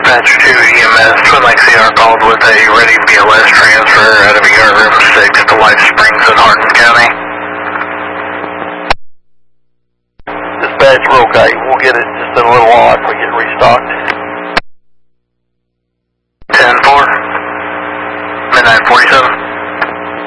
Dispatch 2 EMS, Twin Lake CR called with a ready BLS transfer out of ER room 6 to Life Springs in Hardin County. Dispatch, we're okay. We'll get it just in a little while after we get restocked. 10-4, midnight 47.